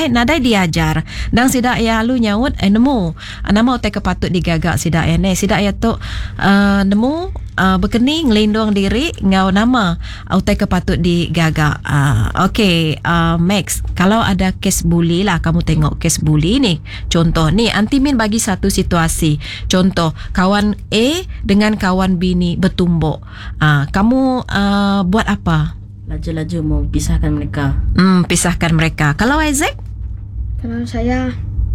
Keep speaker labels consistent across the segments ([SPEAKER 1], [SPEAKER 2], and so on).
[SPEAKER 1] nadai diajar dan sidak ya lu nyaut nemu nama utai kepatut digagak sidak ya ne sidak ya tu nemu berkeni ngelindung diri ngau nama utai kepatut digagak. Okay, Max, kalau ada kes bully lah, kamu tengok kes bully ni, contoh ni Antimin bagi satu situasi, contoh kawan A dengan kawan B ni bertumbuk, kamu buat apa?
[SPEAKER 2] Laju-laju mau pisahkan mereka.
[SPEAKER 1] Pisahkan mereka. Kalau Isaac?
[SPEAKER 3] Kalau saya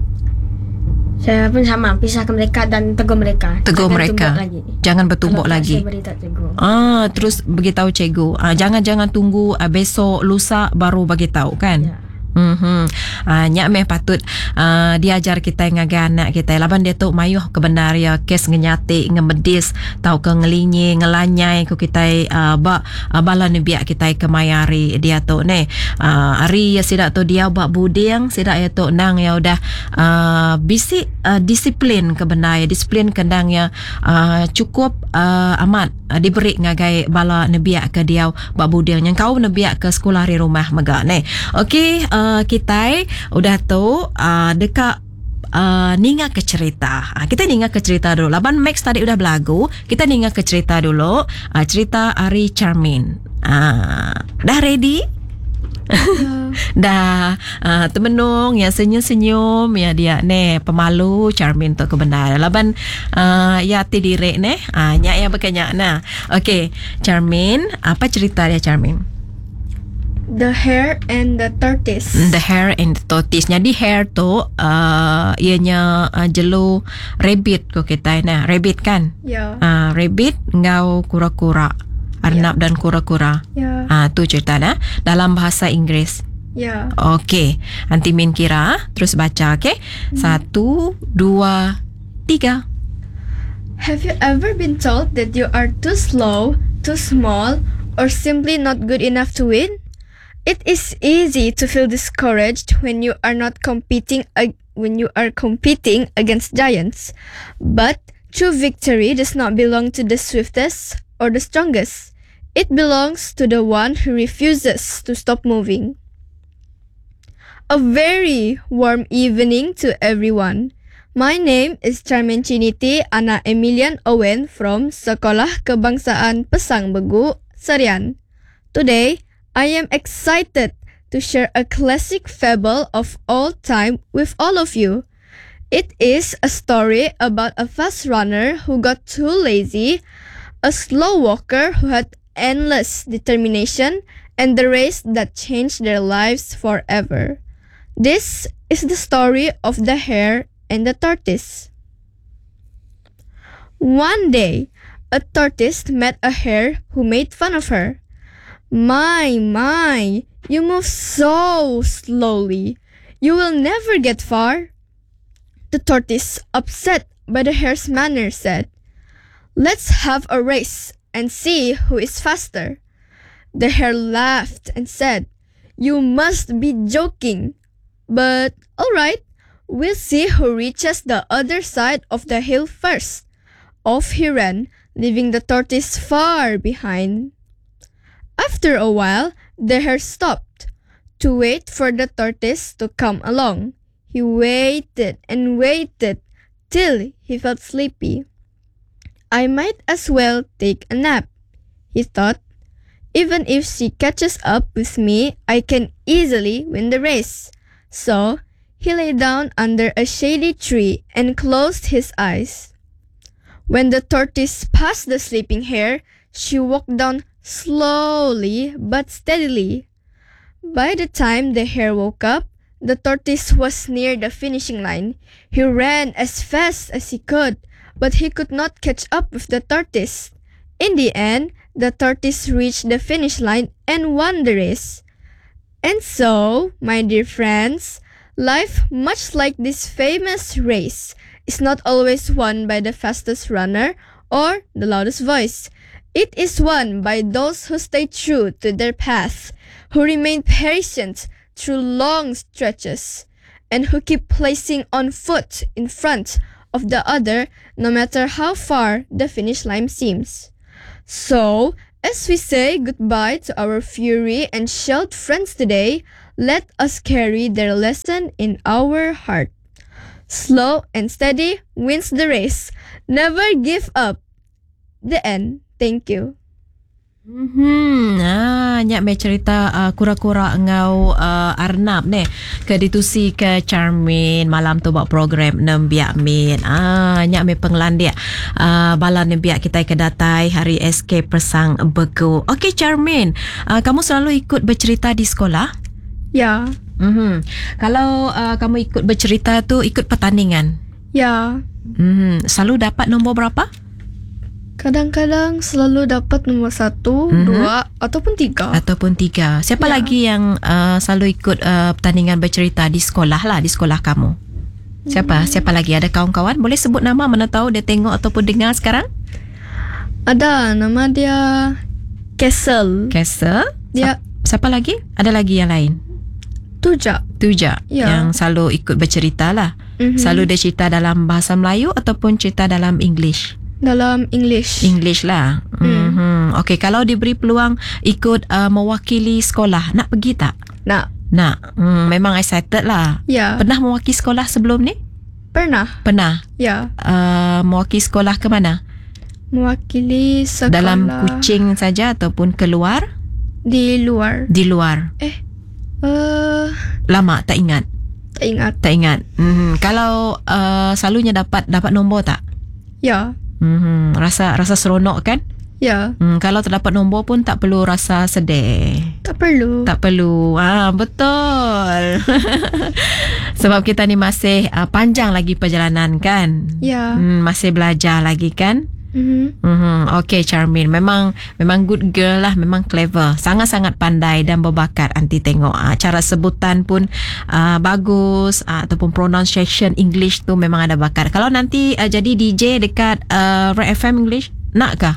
[SPEAKER 3] pun sama, pisahkan mereka dan tegur mereka.
[SPEAKER 1] Tegur mereka. Jangan bertumbuk lagi.
[SPEAKER 3] Saya beritahu cikgu.
[SPEAKER 1] Terus beritahu cikgu. Jangan tunggu besok lusa baru beritahu kan?
[SPEAKER 3] Ya.
[SPEAKER 1] Nyak meh patut diajar kita ngagai anak kita. Laban dia tu mayuh kebenar ya kes ngenyati ngemedis tau ke ngelinyi ngelanyai ku kita bala ni biak kita kemayari dia tu ne. Hari ya sidak tu dia buat buding sidak ya tu nang ya udah bisi disiplin kebenar ya disiplin kendang ya cukup amat diberi ngagai bala ni biak ke dia buat buding yang kau ni biak ke sekolah di rumah megak ne. Okey, kita udah tahu dekat ninga ke cerita. Kita ninga ke cerita dulu. Laban Max tadi udah belagu, kita ninga ke cerita dulu. Cerita Ari Charmin. Dah ready? Dah temenung ya senyum-senyum ya dia ne pemalu Charmin tu kebenar. Laban ya ti direk ne. Nyak yang berkenyak nah. Okey, Charmin, apa cerita dia Charmin?
[SPEAKER 3] The Hare and the Tortoise.
[SPEAKER 1] The Hare and the Tortoise. Jadi hare tu ianya jelu rabbit ko kita nah. Rabbit kan?
[SPEAKER 3] Ya.
[SPEAKER 1] Rabbit ngau kura-kura. Arnab dan kura-kura.
[SPEAKER 3] Ya.
[SPEAKER 1] Tu cerita nah dalam bahasa Inggeris.
[SPEAKER 3] Ya.
[SPEAKER 1] Okey. Antimin kira terus baca okey. 1 2 3.
[SPEAKER 3] Have you ever been told that you are too slow, too small, or simply not good enough to win? It is easy to feel discouraged when you are competing against giants. But true victory does not belong to the swiftest or the strongest. It belongs to the one who refuses to stop moving. A very warm evening to everyone. My name is Charmin Chiniti Ana Emilian Owen from Sekolah Kebangsaan Pesang Begu, Serian. Today, I am excited to share a classic fable of all time with all of you. It is a story about a fast runner who got too lazy, a slow walker who had endless determination, and the race that changed their lives forever. This is the story of the hare and the tortoise. One day, a tortoise met a hare who made fun of her. My, you move so slowly. You will never get far. The tortoise, upset by the hare's manner, said, Let's have a race and see who is faster. The hare laughed and said, You must be joking. But all right, we'll see who reaches the other side of the hill first. Off he ran, leaving the tortoise far behind. After a while, the hare stopped to wait for the tortoise to come along. He waited and waited till he felt sleepy. I might as well take a nap, he thought. Even if she catches up with me, I can easily win the race. So he lay down under a shady tree and closed his eyes. When the tortoise passed the sleeping hare, she walked down slowly but steadily. By the time the hare woke up, the tortoise was near the finishing line. He ran as fast as he could, but he could not catch up with the tortoise. In the end, the tortoise reached the finish line and won the race. And so, my dear friends, life, much like this famous race, is not always won by the fastest runner or the loudest voice. It is won by those who stay true to their path, who remain patient through long stretches, and who keep placing one foot in front of the other no matter how far the finish line seems. So, as we say goodbye to our furry and shelled friends today, Let us carry their lesson in our heart. Slow and steady wins the race. Never give up. The end. Thank you.
[SPEAKER 1] Nyak me cerita kura-kura ngau Arnab ne ke ditusi ke Charmin malam tu buat program nem biak min. Nyak me penglandia balan nem biak kita ke datai hari SK Persang Begu. Okey Charmin, kamu selalu ikut bercerita di sekolah?
[SPEAKER 3] Ya.
[SPEAKER 1] Kalau kamu ikut bercerita tu ikut pertandingan?
[SPEAKER 3] Ya.
[SPEAKER 1] Selalu dapat nombor berapa?
[SPEAKER 3] Kadang-kadang selalu dapat nombor 1, 2 ataupun 3.
[SPEAKER 1] Ataupun 3. Siapa
[SPEAKER 3] Ya.
[SPEAKER 1] lagi yang selalu ikut pertandingan bercerita di sekolah lah, di sekolah kamu? Siapa lagi? Ada kawan-kawan? Boleh sebut nama, mana tahu dia tengok ataupun dengar sekarang?
[SPEAKER 3] Ada, nama dia Castle.
[SPEAKER 1] Castle?
[SPEAKER 3] Dia
[SPEAKER 1] Siapa lagi? Ada lagi yang lain?
[SPEAKER 3] Tuja.
[SPEAKER 1] Tuja
[SPEAKER 3] Ya.
[SPEAKER 1] yang selalu ikut bercerita lah.
[SPEAKER 3] Mhm.
[SPEAKER 1] Selalu dia cerita dalam bahasa Melayu ataupun cerita dalam English?
[SPEAKER 3] Dalam English.
[SPEAKER 1] English lah. Okey, kalau diberi peluang ikut mewakili sekolah, nak pergi tak?
[SPEAKER 3] Nak.
[SPEAKER 1] Nak. Memang excited lah.
[SPEAKER 3] Ya.
[SPEAKER 1] Pernah mewakili sekolah sebelum ni?
[SPEAKER 3] Pernah.
[SPEAKER 1] Pernah.
[SPEAKER 3] Ya.
[SPEAKER 1] Mewakili sekolah ke mana?
[SPEAKER 3] Mewakili sekolah
[SPEAKER 1] Dalam Kuching saja ataupun keluar?
[SPEAKER 3] di luar.
[SPEAKER 1] Di luar. Lama tak ingat.
[SPEAKER 3] Tak ingat.
[SPEAKER 1] Tak ingat. Kalau selalunya dapat nombor tak?
[SPEAKER 3] Ya.
[SPEAKER 1] Rasa seronok kan?
[SPEAKER 3] Ya.
[SPEAKER 1] Kalau terdapat nombor pun tak perlu rasa sedih.
[SPEAKER 3] Tak perlu.
[SPEAKER 1] Tak perlu. Betul. Sebab kita ni masih panjang lagi perjalanan kan?
[SPEAKER 3] Ya.
[SPEAKER 1] Masih belajar lagi kan? Okay Charmin, memang good girl lah, memang clever, sangat-sangat pandai dan berbakat. Nanti tengok cara sebutan pun bagus, ataupun pronunciation English tu memang ada bakat. Kalau nanti jadi DJ dekat Red FM English, nak kah?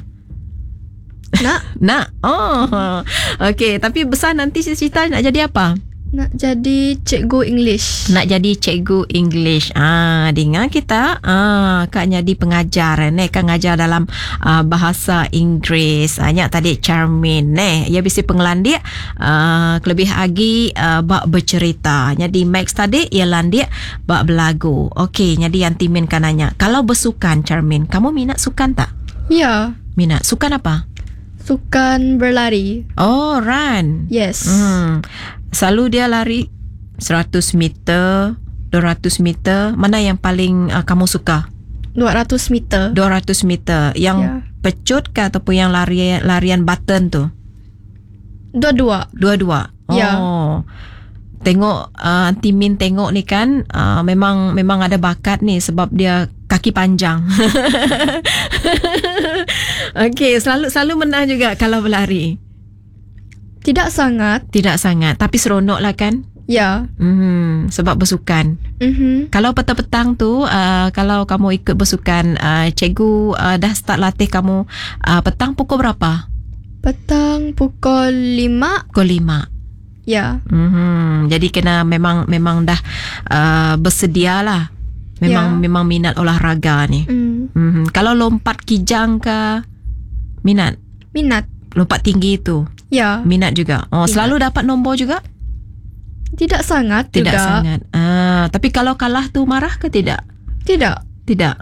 [SPEAKER 1] Nak. Okay, tapi besar nanti cita-cita nak jadi apa?
[SPEAKER 3] Nak jadi cikgu English.
[SPEAKER 1] Nak jadi cikgu English. Dengar kita. Kak jadi pengajar kan ngajar dalam bahasa Inggeris. Nyak tadi Charmin ia bisa penglandia lebih lagi bak bercerita. Jadi Max tadi ia landia bak berlagu. Okey, jadi yang Timin kan nanya, kalau bersukan Charmin, kamu minat sukan tak?
[SPEAKER 3] Ya.
[SPEAKER 1] Minat. Sukan apa?
[SPEAKER 3] Sukan berlari.
[SPEAKER 1] Oh, run.
[SPEAKER 3] Yes.
[SPEAKER 1] Selalu dia lari 100 meter, 200 meter. Mana yang paling kamu suka?
[SPEAKER 3] 200 meter.
[SPEAKER 1] 200 meter. Yang
[SPEAKER 3] Ya.
[SPEAKER 1] pecut ke ataupun yang larian button tu?
[SPEAKER 3] Dua-dua.
[SPEAKER 1] Dua-dua.
[SPEAKER 3] Ya.
[SPEAKER 1] Tengok Timin tengok ni kan, memang ada bakat ni sebab dia kaki panjang. Okey, selalu menang juga kalau berlari.
[SPEAKER 3] Tidak sangat.
[SPEAKER 1] Tidak sangat, tapi seronok lah kan?
[SPEAKER 3] Ya.
[SPEAKER 1] Sebab bersukan. Kalau petang-petang tu, kalau kamu ikut bersukan, cikgu dah start latih kamu petang pukul berapa?
[SPEAKER 3] Petang pukul 5.
[SPEAKER 1] Pukul 5.
[SPEAKER 3] Ya.
[SPEAKER 1] Jadi kena memang dah bersedia lah. Memang minat olahraga ni. Kalau lompat kijang ke, minat?
[SPEAKER 3] Minat.
[SPEAKER 1] Lompat tinggi tu,
[SPEAKER 3] Ya.
[SPEAKER 1] minat juga. Selalu dapat nombor juga?
[SPEAKER 3] Tidak sangat
[SPEAKER 1] Tidak
[SPEAKER 3] juga.
[SPEAKER 1] sangat. Tapi kalau kalah tu marah ke tidak?
[SPEAKER 3] Tidak.
[SPEAKER 1] Tidak.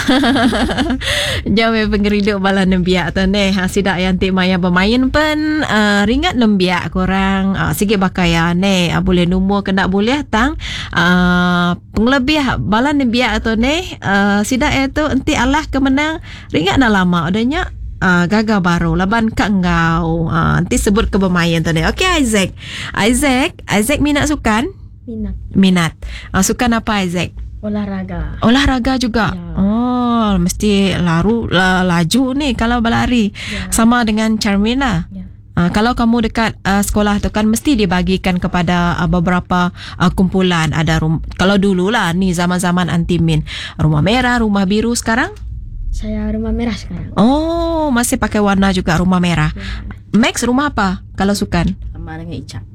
[SPEAKER 1] Jauh pengeriduk bala nembiak tu ni. Sidak yang tik maya bermain pun ringat nembiak korang. Sikit bakaya ni. Boleh nombor ke tak boleh tang. Penglebih bala nembiak tu ni. Sidak yang tu enti Allah kemenang. Ringat dah lama adanya. Gagal baru laban kat engkau. Nanti sebut ke bermain tu ni. Okey Isaac minat sukan? Minat. Sukan apa Isaac? Olahraga juga.
[SPEAKER 2] Ya.
[SPEAKER 1] Mesti laju ni kalau berlari.
[SPEAKER 2] Ya.
[SPEAKER 1] Sama dengan Charmin lah.
[SPEAKER 2] Ya.
[SPEAKER 1] Kalau kamu dekat sekolah tu kan mesti dibagikan kepada beberapa kumpulan. Ada kalau dulu lah ni zaman-zaman Antimin, rumah merah, rumah biru. Sekarang
[SPEAKER 2] Saya rumah merah sekarang.
[SPEAKER 1] masih pakai warna juga rumah merah.
[SPEAKER 2] Ya.
[SPEAKER 1] Max rumah apa kalau sukan?
[SPEAKER 2] Sama dengan Ica.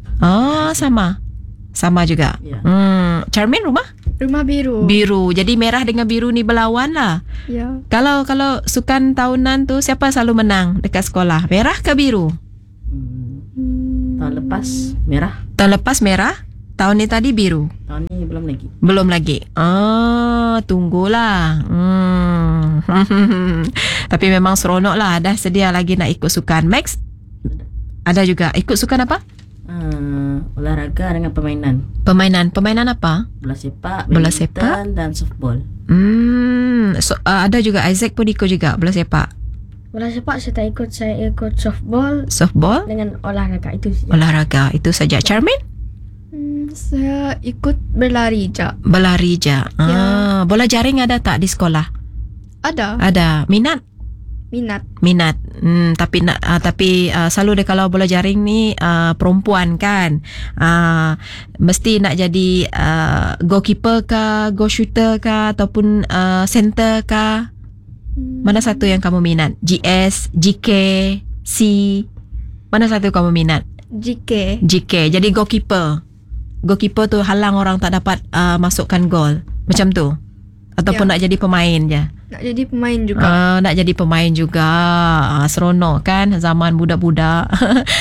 [SPEAKER 1] Sama juga.
[SPEAKER 2] Ya.
[SPEAKER 1] Charmin rumah
[SPEAKER 3] Rumah biru.
[SPEAKER 1] biru. Jadi merah dengan biru ni berlawan lah.
[SPEAKER 3] Ya.
[SPEAKER 1] Kalau sukan tahunan tu siapa selalu menang dekat sekolah? Merah ke biru?
[SPEAKER 2] Tahun lepas merah.
[SPEAKER 1] Tahun lepas merah, tahun ni tadi biru.
[SPEAKER 2] Tahun ni belum lagi.
[SPEAKER 1] Belum lagi. Tunggulah. Tapi memang seronok lah. Dah sedia lagi nak ikut sukan. Max, ada juga. Ikut sukan apa?
[SPEAKER 2] Olahraga dengan permainan.
[SPEAKER 1] Permainan apa?
[SPEAKER 2] Bola sepak,
[SPEAKER 1] Bola
[SPEAKER 2] badminton
[SPEAKER 1] sepak.
[SPEAKER 2] dan softball.
[SPEAKER 1] Ada juga Isaac pun ikut juga bola sepak.
[SPEAKER 2] Bola sepak saya tak ikut. Saya ikut softball
[SPEAKER 1] Softball,
[SPEAKER 2] dengan olahraga itu saja.
[SPEAKER 1] olahraga itu saja. Charmin?
[SPEAKER 3] Saya ikut berlari je.
[SPEAKER 1] Berlari je. Bola jaring ada tak di sekolah?
[SPEAKER 3] Ada
[SPEAKER 1] Ada. Minat?
[SPEAKER 3] minat.
[SPEAKER 1] Tapi selalu dia kalau bola jaring ni perempuan kan, mesti nak jadi goalkeeper ke, goal shooter ke, ataupun center ke. Mana satu yang kamu minat? GS, GK, C, mana satu kamu minat?
[SPEAKER 3] GK.
[SPEAKER 1] GK. Jadi goalkeeper tu halang orang tak dapat masukkan gol, macam tu, ataupun nak jadi pemain je?
[SPEAKER 3] Nak jadi pemain juga.
[SPEAKER 1] Nak jadi pemain juga. Seronok kan zaman budak-budak.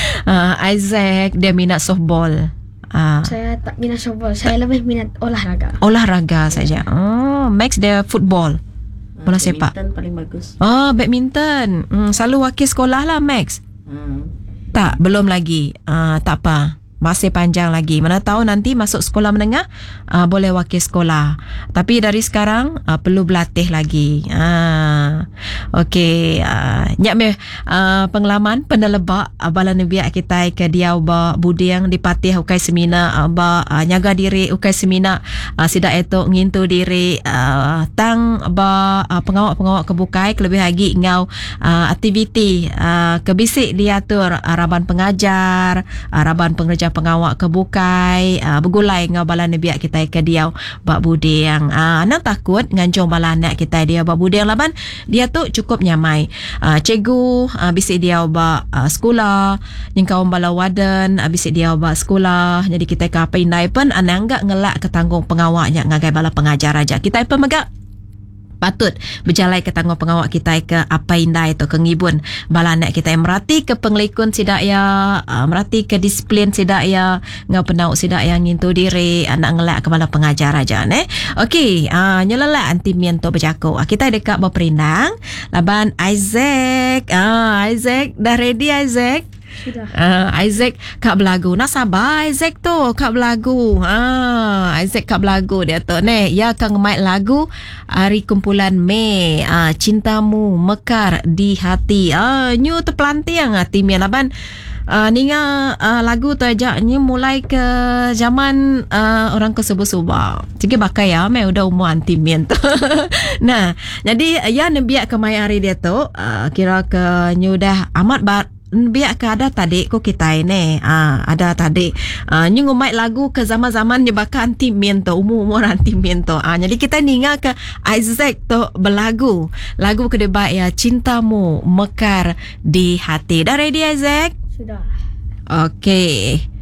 [SPEAKER 1] Isaac dia minat softball.
[SPEAKER 2] Saya tak minat softball. Saya lebih minat olahraga.
[SPEAKER 1] Olahraga saja. Max dia football. Bola sepak.
[SPEAKER 2] Badminton paling bagus.
[SPEAKER 1] Badminton. Selalu wakil sekolah lah Max. Tak, belum lagi. Tak apa. Masih panjang lagi. Mana tahu nanti masuk sekolah menengah boleh wakil sekolah. Tapi dari sekarang perlu berlatih lagi. Okey. Nyak me pengalaman pendelebak bala nebiak kita ke dia ba budi yang dipatih ukai semina ba nyaga diri ukai semina sidak etok ngintu diri tang ba pengawak-pengawak kebukai lebih lagi ngau aktiviti kebisik diatur araban pengajar, araban pengerja pengawak kebukai, bergulai ngau bala nebiak kita ke dia bak budi yang nak takut ngancung bala anak kita dia bak budi yang laban dia tu cukup nyamai. Cikgu bisik dia bak sekolah, yang kaum bala warden bisik dia bak sekolah. Jadi kita ke apa indai pun anangga ngelak ketanggung pengawaknya ngagai bala pengajar aja. Kita pun megak patut berjalai ke tanggung pengawak kita ke apa indai tu ke ngibun bala anak kita yang merati ke pengelikun sidak ya, merati ke disiplin sidak ya, ngau penau sidak yang ngintu diri anak ngelak ke bala pengajar aja ne. Okey, nyelala anti miento berjaku. Kita dekat berperindang laban Isaac. Isaac dah ready Isaac?
[SPEAKER 2] Sudah.
[SPEAKER 1] Isaac kak belagu. Nak sabar Isaac tu kak belagu. Isaac kak belagu dia tu. Ne, ya kang main lagu hari kumpulan Mei. Cintamu mekar di hati. Nyu tu pelantiang hati mi laban. Ninga lagu tu aja ni mulai ke zaman orang ke subuh-subuh. Jadi bakai ya mai udah umur anti mien tu. Nah, jadi ya nebiak ke mai hari dia tu kira ke nyu dah amat biar ke ada tadi ko kita ini ada tadi nyung umai lagu ke zaman-zaman ni bakal anti miento umur anti miento jadi kita ninga ke Isaac tu berlagu lagu kedua ya Cintamu Mekar di Hati. Dah ready Isaac?
[SPEAKER 2] Sudah.
[SPEAKER 1] Okey.